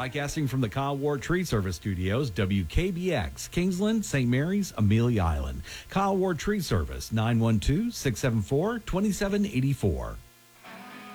Broadcasting from the Kyle Ward Tree Service Studios, WKBX, Kingsland, St. Mary's, Amelia Island. Kyle Ward Tree Service, 912-674-2784.